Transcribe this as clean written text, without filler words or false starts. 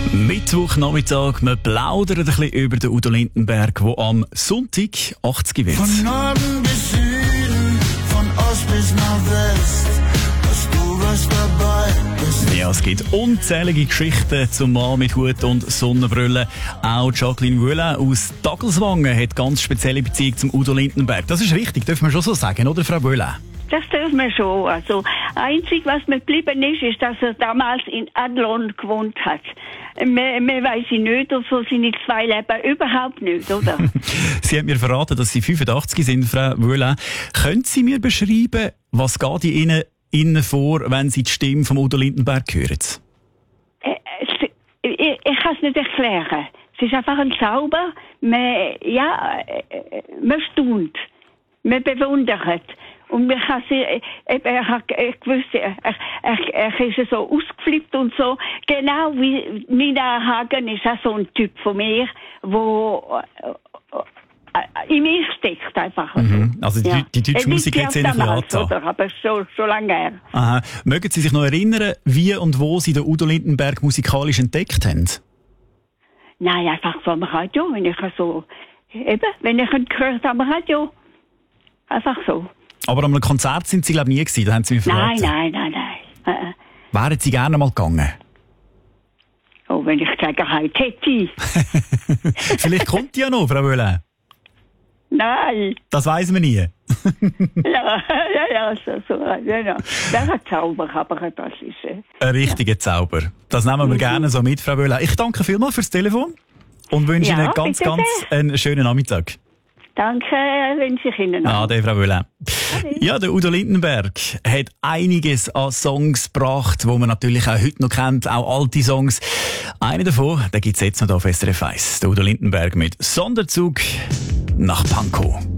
Mittwochnachmittag, wir plaudern ein bisschen über den Udo Lindenberg, der am Sonntag 80 wird. Von Norden bis Süden, von Ost bis nach West, hast du was dabei? Ja, es gibt unzählige Geschichten zum Mann mit Hut und Sonnenbrille. Auch Jacqueline Wöhlen aus Dagelswangen hat ganz spezielle Beziehung zum Udo Lindenberg. Das ist richtig, dürfen wir schon so sagen, oder Frau Wöhlen? Das dürfen wir schon. Also, einzig, was mir geblieben ist, dass er damals in Adlon gewohnt hat. Mehr weiss ich nicht, und so seine zwei Leben überhaupt nicht, oder? Sie hat mir verraten, dass Sie 85 sind, Frau Wöhlen. Können Sie mir beschreiben, was geht in Ihnen vor, wenn Sie die Stimme von Udo Lindenberg hören? Ich kann es nicht erklären. Es ist einfach ein Zauber. Man staunt. Man bewundert. Und man kann er hat gewusst, er ist so ausgeflippt und so. Genau wie Nina Hagen ist auch so ein Typ von mir, wo in mir steckt einfach. Mhm. Also die deutsche Musik hat Sie nicht verraten. Aber schon lange her. Aha. Mögen Sie sich noch erinnern, wie und wo Sie den Udo Lindenberg musikalisch entdeckt haben? Nein, einfach vom Radio. Wenn ich ihn gehört habe am Radio. Einfach so. Aber an einem Konzert sind Sie, glaube ich, nie gewesen, da haben Sie mir verraten. Nein. Wären Sie gerne mal gegangen? Oh, wenn ich sagen heute hätte. Vielleicht kommt die ja noch, Frau Wöhlen. Nein. Das weiss man nie. ja, so. Das hat Zauber, aber das ist... Ein richtiger Zauber. Das nehmen wir gerne so mit, Frau Wöhlen. Ich danke vielmals fürs Telefon und wünsche Ihnen ganz einen schönen Nachmittag. Danke, wünsche ich Ihnen auch. Ade, Frau Wöhlen. Ja, der Udo Lindenberg hat einiges an Songs gebracht, die man natürlich auch heute noch kennt, auch alte Songs. Einer davon, den gibt's jetzt noch hier auf SRF 1. Der Udo Lindenberg mit Sonderzug nach Pankow.